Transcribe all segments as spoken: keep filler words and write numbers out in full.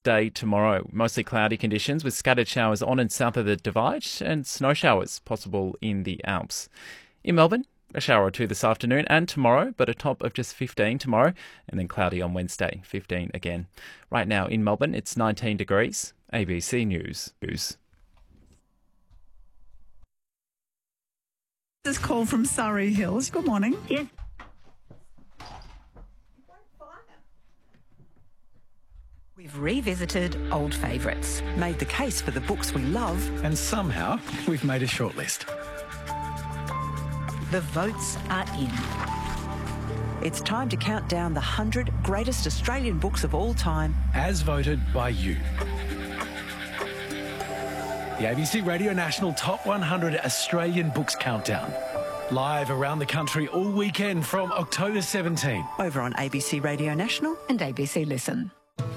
day tomorrow. Mostly cloudy conditions with scattered showers on and south of the Divide and snow showers possible in the Alps. In Melbourne, a shower or two this afternoon and tomorrow, but a top of just fifteen tomorrow, and then cloudy on Wednesday, fifteen again. Right now in Melbourne, it's nineteen degrees. A B C News. News. This call from Surrey Hills. Good morning. Yes. We've revisited old favourites, made the case for the books we love, and somehow we've made a shortlist. The votes are in. It's time to count down the one hundred greatest Australian books of all time, as voted by you. The A B C Radio National Top one hundred Australian Books Countdown. Live around the country all weekend from October seventeenth. Over on A B C Radio National and A B C Listen.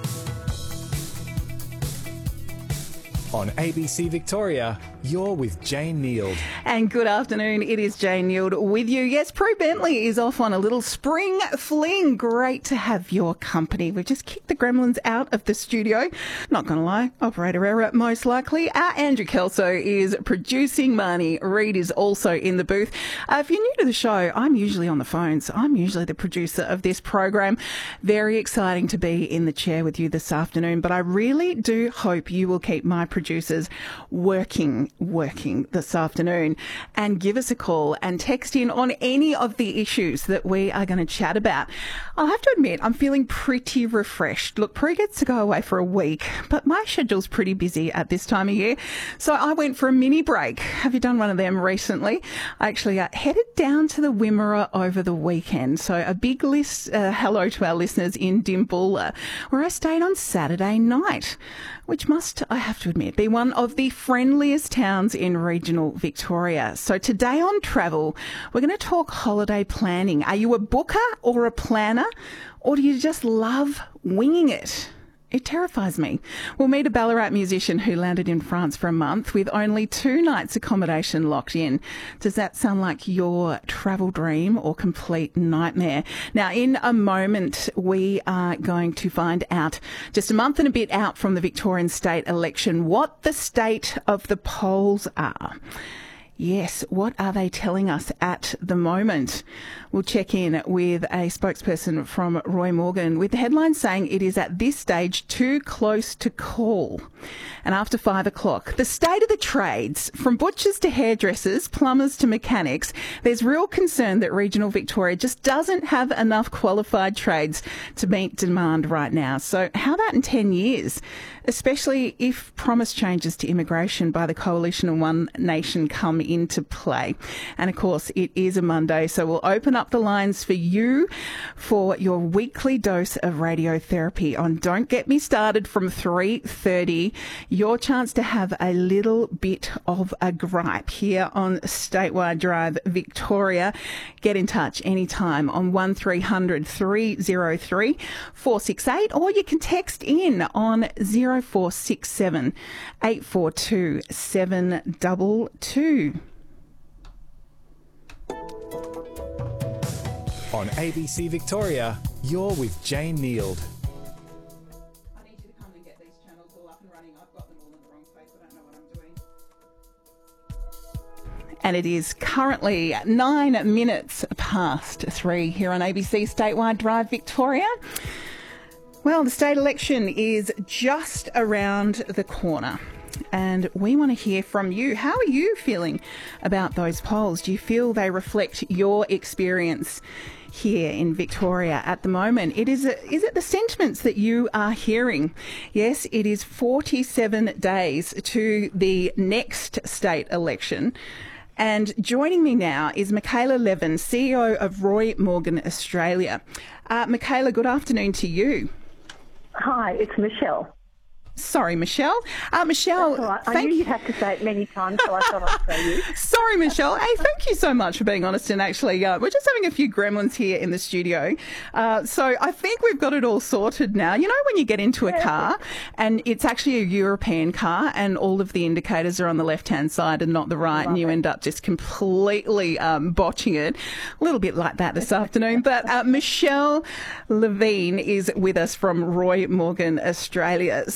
On A B C Victoria, you're with Jane Neild. And good afternoon, it is Jane Neild with you. Yes, Prue Bentley is off on a little spring fling. Great to have your company. We've just kicked the gremlins out of the studio. Not going to lie, operator error most likely. Our Andrew Kelso is producing. Marnie Reid is also in the booth. Uh, if you're new to the show, I'm usually on the phones. I'm usually the producer of this program. Very exciting to be in the chair with you this afternoon, but I really do hope you will keep my producers working, working this afternoon, and give us a call and text in on any of the issues that we are going to chat about. I'll have to admit, I'm feeling pretty refreshed. Look, Prue gets to go away for a week, but my schedule's pretty busy at this time of year, so I went for a mini break. Have you done one of them recently? I actually uh, headed down to the Wimmera over the weekend, so a big list, uh, hello to our listeners in Dimboola, where I stayed on Saturday night, which must, I have to admit, be one of the friendliest towns in regional Victoria. So today on Travel, we're going to talk holiday planning. Are you a booker or a planner, or do you just love winging it? It terrifies me. We'll meet a Ballarat musician who landed in France for a month with only two nights accommodation locked in. Does that sound like your travel dream or complete nightmare? Now, in a moment, we are going to find out, just a month and a bit out from the Victorian state election, what the state of the polls are. Yes, what are they telling us at the moment? We'll check in with a spokesperson from Roy Morgan with the headline saying it is at this stage too close to call. And after five o'clock, the state of the trades, from butchers to hairdressers, plumbers to mechanics, there's real concern that regional Victoria just doesn't have enough qualified trades to meet demand right now. So how about in ten years? Especially if promised changes to immigration by the Coalition of One Nation come into play. And of course, it is a Monday, so we'll open up the lines for you for your weekly dose of radiotherapy on Don't Get Me Started from three thirty. Your chance to have a little bit of a gripe here on Statewide Drive, Victoria. Get in touch anytime on one three hundred three oh three four six eight, or you can text in on zero four six seven eight four two seven two two. On A B C Victoria, you're with Jane Neild. I need you to come and get these channels all up and running. I've got them all in the wrong place. I don't know what I'm doing. And it is currently nine minutes past three here on A B C Statewide Drive, Victoria. Well, the state election is just around the corner, and we want to hear from you. How are you feeling about those polls? Do you feel they reflect your experience here in Victoria at the moment? It is, a, is it the sentiments that you are hearing? Yes, it is forty-seven days to the next state election. And joining me now is Michaela Levin, C E O of Roy Morgan Australia. Uh, Michaela, good afternoon to you. Hi, it's Michelle. Sorry, Michelle. Uh, Michelle, That's all right. I thank knew you'd have to say it many times, so I thought I'd say you. Sorry, Michelle. Hey, thank you so much for being honest. And actually, uh, we're just having a few gremlins here in the studio. Uh, so I think we've got it all sorted now. You know, when you get into a car and it's actually a European car and all of the indicators are on the left-hand side and not the right, and you end up just completely um, botching it. A little bit like that this afternoon. But uh, Michelle Levine is with us from Roy Morgan Australia.